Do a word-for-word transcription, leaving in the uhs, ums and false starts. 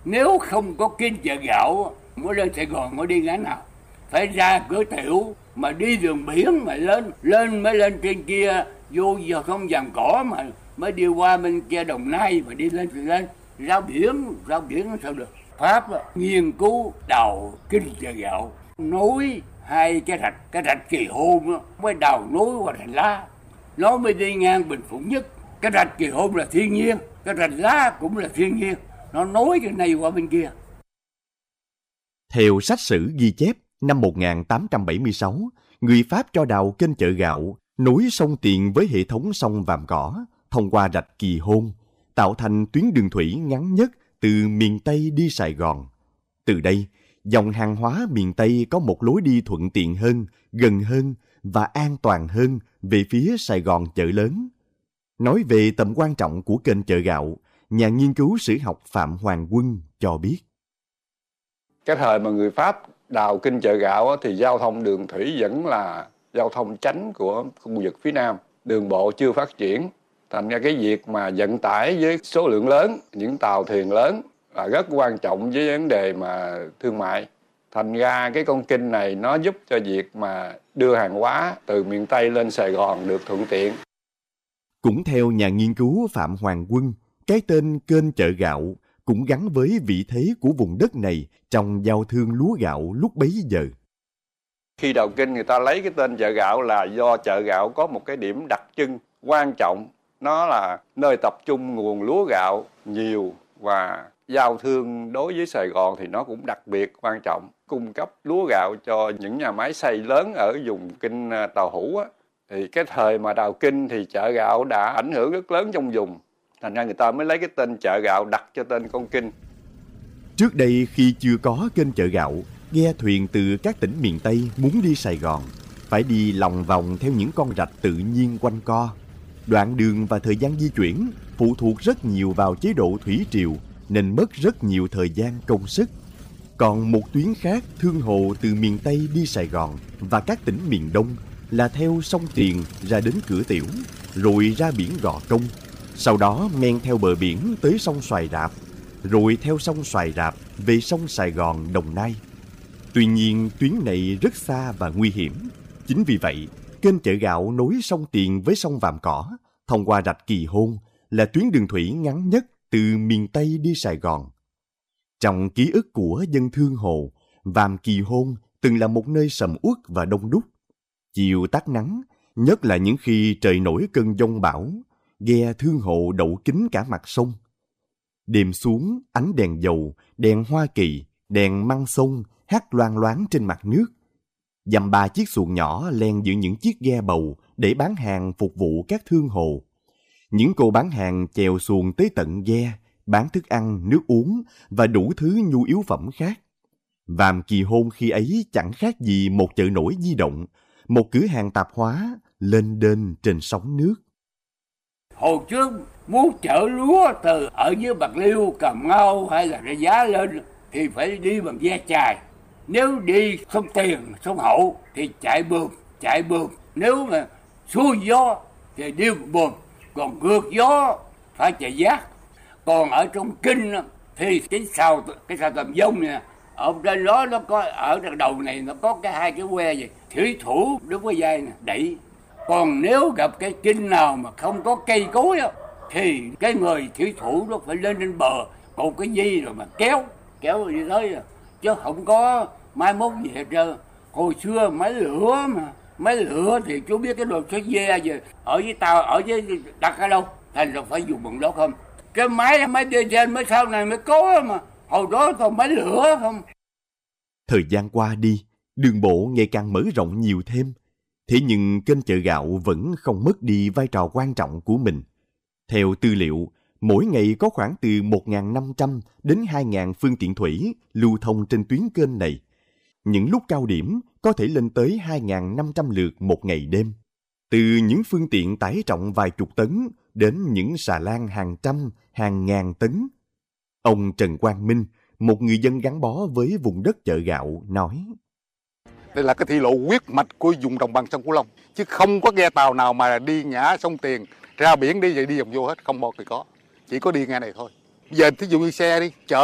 Nếu không có kênh chợ gạo, mới lên Sài Gòn mới đi ngã nào. Phải ra cửa tiểu mà đi đường biển mà lên, lên mới lên trên kia, vô giờ không dàn cỏ mà mới đi qua bên kia Đồng Nai mà đi lên thì lên. Ra biển, ra biển sao được. Pháp nghiên cứu đào kênh chợ gạo, nối hai cái rạch, cái rạch Kỳ Hôn đó, mới đào nối qua rạch Lá. Nó mới đi ngang Bình Phụng Nhất. Cái rạch Kỳ Hôn là thiên nhiên, cái rạch Lá cũng là thiên nhiên. Nó nối cái này qua bên kia. Theo sách sử ghi chép, năm một nghìn tám trăm bảy mươi sáu, người Pháp cho đào kênh chợ gạo, nối sông Tiền với hệ thống sông Vàm Cỏ, thông qua rạch Kỳ Hôn, tạo thành tuyến đường thủy ngắn nhất từ miền Tây đi Sài Gòn. Từ đây, dòng hàng hóa miền Tây có một lối đi thuận tiện hơn, gần hơn và an toàn hơn về phía Sài Gòn chợ lớn. Nói về tầm quan trọng của kênh chợ gạo, nhà nghiên cứu sử học Phạm Hoàng Quân cho biết. Cái thời mà người Pháp đào kênh chợ gạo thì giao thông đường thủy vẫn là giao thông chánh của khu vực phía Nam. Đường bộ chưa phát triển. Thành ra cái việc mà vận tải với số lượng lớn, những tàu thuyền lớn là rất quan trọng với vấn đề mà thương mại. Thành ra cái con kênh này nó giúp cho việc mà đưa hàng hóa từ miền Tây lên Sài Gòn được thuận tiện. Cũng theo nhà nghiên cứu Phạm Hoàng Quân, cái tên kênh chợ gạo cũng gắn với vị thế của vùng đất này trong giao thương lúa gạo lúc bấy giờ. Khi đào kênh người ta lấy cái tên chợ gạo là do chợ gạo có một cái điểm đặc trưng quan trọng. Nó là nơi tập trung nguồn lúa gạo nhiều và giao thương đối với Sài Gòn thì nó cũng đặc biệt quan trọng. Cung cấp lúa gạo cho những nhà máy xay lớn ở vùng kinh Tàu Hủ á. Thì cái thời mà đào kênh thì chợ gạo đã ảnh hưởng rất lớn trong vùng. Thành ra người ta mới lấy cái tên chợ gạo đặt cho tên con kênh. Trước đây khi chưa có kênh chợ gạo, ghe thuyền từ các tỉnh miền Tây muốn đi Sài Gòn phải đi lòng vòng theo những con rạch tự nhiên quanh co. Đoạn đường và thời gian di chuyển phụ thuộc rất nhiều vào chế độ thủy triều nên mất rất nhiều thời gian công sức. Còn một tuyến khác thương hồ từ miền Tây đi Sài Gòn và các tỉnh miền Đông là theo sông Tiền ra đến Cửa Tiểu, rồi ra biển Gò Công, sau đó men theo bờ biển tới sông Xoài Rạp, rồi theo sông Xoài Rạp về sông Sài Gòn, Đồng Nai. Tuy nhiên tuyến này rất xa và nguy hiểm. Chính vì vậy, kênh chợ gạo nối sông Tiền với sông Vàm Cỏ, thông qua rạch Kỳ Hôn là tuyến đường thủy ngắn nhất từ miền Tây đi Sài Gòn. Trong ký ức của dân thương hồ, Vàm Kỳ Hôn từng là một nơi sầm uất và đông đúc. Chiều tắt nắng, nhất là những khi trời nổi cơn giông bão, ghe thương hộ đậu kín cả mặt sông. Đêm xuống, ánh đèn dầu, đèn Hoa Kỳ, đèn măng sông hắt loang loáng trên mặt nước. Dăm ba chiếc xuồng nhỏ len giữa những chiếc ghe bầu để bán hàng phục vụ các thương hồ. Những cô bán hàng chèo xuồng tới tận ghe, bán thức ăn, nước uống và đủ thứ nhu yếu phẩm khác. Vàm Kỳ Hôn khi ấy chẳng khác gì một chợ nổi di động, một cửa hàng tạp hóa lênh đênh trên sóng nước. Hồi trước muốn chở lúa từ ở dưới Bạc Liêu, Cà Mau hay là ra Giá lên thì phải đi bằng ghe chài. Nếu đi sông Tiền, sông Hậu thì chạy bườm, chạy bườm. Nếu mà xuôi gió thì đi bườm, còn ngược gió phải chạy giác. Còn ở trong kinh thì cái sao cái sao tầm dông nè, ở trên đó nó có ở đằng đầu này nó có cái hai cái que gì thủy thủ đứng với dây nè đẩy. Còn nếu gặp cái kinh nào mà không có cây cối á, thì cái người thủy thủ nó phải lên trên bờ một cái dây rồi mà kéo kéo đi tới rồi. Chứ không có mai mốt gì hết trơn. Hồi xưa máy lửa mà máy lửa thì chú biết cái đồ sắt dê gì ở với tàu ở với đặt ở đâu, thành ra phải dùng bằng đó không. Cái máy máy diesel mới sau này mới có mà hồi đó còn máy lửa không. Thời gian qua đi, đường bộ ngày càng mở rộng nhiều thêm. Thế nhưng kênh chợ gạo vẫn không mất đi vai trò quan trọng của mình. Theo tư liệu, mỗi ngày có khoảng từ một nghìn năm trăm đến hai nghìn phương tiện thủy lưu thông trên tuyến kênh này. Những lúc cao điểm có thể lên tới hai nghìn năm trăm lượt một ngày đêm. Từ những phương tiện tải trọng vài chục tấn đến những xà lan hàng trăm, hàng ngàn tấn. Ông Trần Quang Minh, một người dân gắn bó với vùng đất chợ gạo, nói: Đây là cái thị lộ huyết mạch của vùng đồng bằng sông Cửu Long, chứ không có ghe tàu nào mà đi ngã sông Tiền ra biển đi vậy đi vòng vô hết, không một thì có, chỉ có đi nghe này thôi. Giờ thí dụ như xe đi chở